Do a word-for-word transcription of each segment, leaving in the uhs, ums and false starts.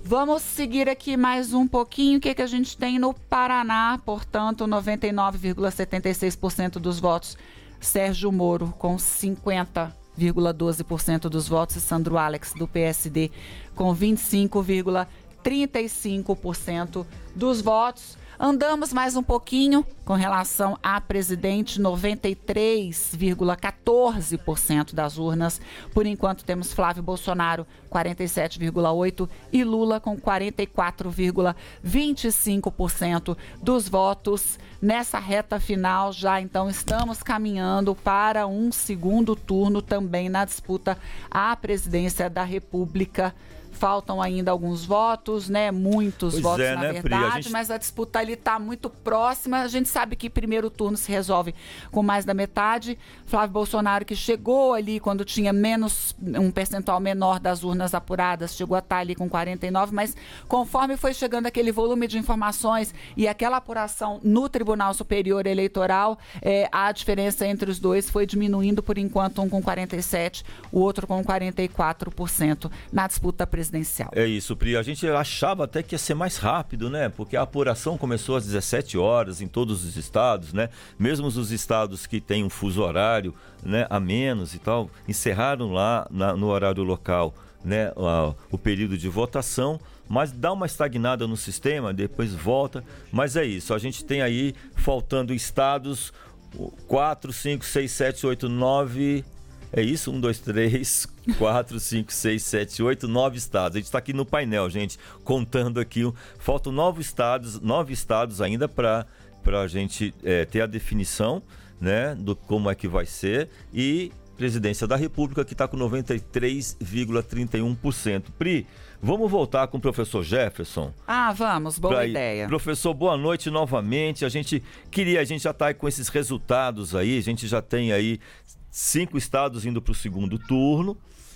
Vamos seguir aqui mais um pouquinho. O que, que a gente tem no Paraná? Portanto, noventa e nove vírgula setenta e seis por cento dos votos, Sérgio Moro, com cinquenta vírgula doze por cento dos votos, e Sandro Alex, do P S D, com vinte e cinco vírgula trinta e cinco por cento dos votos. Andamos mais um pouquinho com relação a presidente, noventa e três vírgula quatorze por cento das urnas. Por enquanto temos Flávio Bolsonaro, quarenta e sete vírgula oito por cento, e Lula com quarenta e quatro vírgula vinte e cinco por cento dos votos. Nessa reta final, já então estamos caminhando para um segundo turno também na disputa à presidência da República. Faltam ainda alguns votos, né? Muitos pois votos, é, na né, verdade, Pri? A gente... mas a disputa ali está muito próxima. A gente sabe que primeiro turno se resolve com mais da metade. Flávio Bolsonaro, que chegou ali quando tinha menos, um percentual menor das urnas apuradas, chegou a estar ali com quarenta e nove, mas conforme foi chegando aquele volume de informações e aquela apuração no Tribunal Superior Eleitoral, é, a diferença entre os dois foi diminuindo, por enquanto, um com quarenta e sete por cento, o outro com quarenta e quatro por cento na disputa presidencial. É isso, Pri. A gente achava até que ia ser mais rápido, né? Porque a apuração começou às dezessete horas em todos os estados, né? Mesmo os estados que têm um fuso horário, né, a menos e tal, encerraram lá na, no horário local, né, a, o período de votação, mas dá uma estagnada no sistema, depois volta. Mas é isso, a gente tem aí faltando estados quatro, cinco, seis, sete, oito, nove... É isso? Um, dois, três, quatro, cinco, seis, sete, oito, nove estados. A gente está aqui no painel, gente, contando aqui. Faltam nove estados, nove estados ainda para a gente é, ter a definição, né, do como é que vai ser. E presidência da República, que está com noventa e três vírgula trinta e um por cento. Pri, vamos voltar com o professor Jefferson? Ah, vamos, boa ideia. Professor, boa noite novamente. A gente queria, a gente já está com esses resultados aí, a gente já tem aí cinco estados indo para o segundo turno,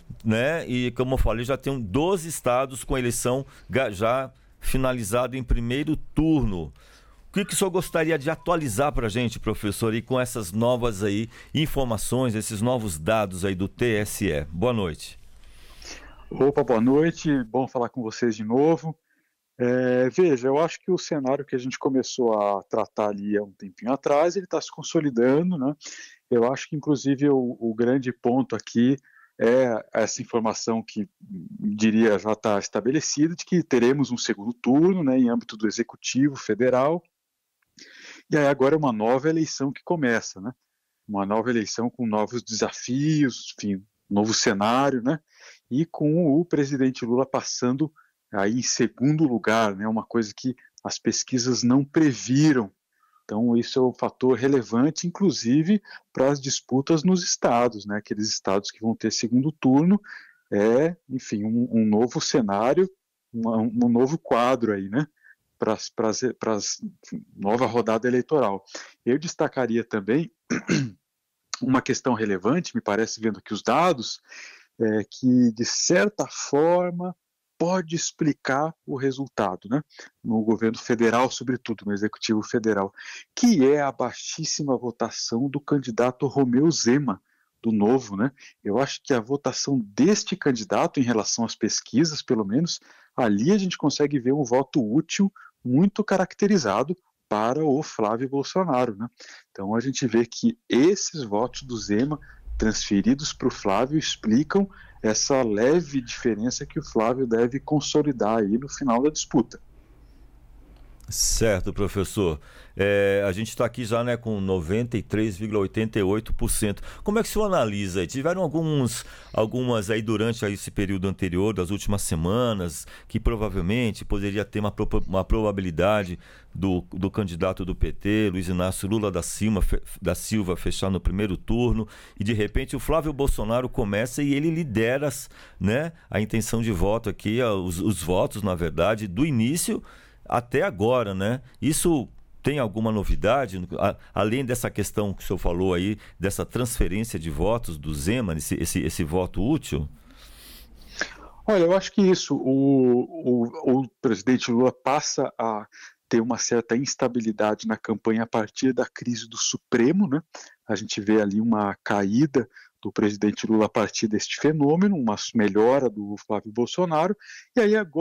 né? E como eu falei, já tem doze estados com eleição já finalizada em primeiro turno. O que, que o senhor gostaria de atualizar para a gente, professor, e com essas novas aí informações, esses novos dados aí do T S E? Boa noite. Opa, boa noite. Bom falar com vocês de novo. É, veja, eu acho que o cenário que a gente começou a tratar ali há um tempinho atrás, ele está se consolidando, né? Eu acho que, inclusive, o, o grande ponto aqui é essa informação que, diria, já está estabelecida, de que teremos um segundo turno, né, em âmbito do Executivo Federal, e aí agora é uma nova eleição que começa, né? Uma nova eleição com novos desafios, enfim, novo cenário, né? E com o presidente Lula passando aí em segundo lugar, né? Uma coisa que as pesquisas não previram. Então, isso é um fator relevante, inclusive, para as disputas nos estados, né? Aqueles estados que vão ter segundo turno, é, enfim, um, um novo cenário, uma, um novo quadro aí, né? Para a nova rodada eleitoral. Eu destacaria também uma questão relevante, me parece, vendo aqui os dados, é, que, de certa forma, pode explicar o resultado, né, no governo federal, sobretudo no executivo federal, que é a baixíssima votação do candidato Romeu Zema, do Novo, né? Eu acho que a votação deste candidato, em relação às pesquisas, pelo menos, ali a gente consegue ver um voto útil muito caracterizado para o Flávio Bolsonaro, né? Então a gente vê que esses votos do Zema transferidos para o Flávio explicam essa leve diferença que o Flávio deve consolidar aí no final da disputa. Certo, professor. É, a gente está aqui já, né, com noventa e três vírgula oitenta e oito por cento. Como é que o senhor analisa? Tiveram alguns, algumas aí durante aí esse período anterior, das últimas semanas, que provavelmente poderia ter uma, uma probabilidade do, do candidato do P T, Luiz Inácio Lula da Silva, da Silva, fechar no primeiro turno, e de repente o Flávio Bolsonaro começa e ele lidera, né, a intenção de voto aqui, os, os votos, na verdade, do início até agora, né? Isso tem alguma novidade, além dessa questão que o senhor falou aí, dessa transferência de votos do Zema, esse, esse, esse voto útil? Olha, eu acho que isso, o, o, o presidente Lula passa a ter uma certa instabilidade na campanha a partir da crise do Supremo, né? A gente vê ali uma caída do presidente Lula a partir deste fenômeno, uma melhora do Flávio Bolsonaro, e aí agora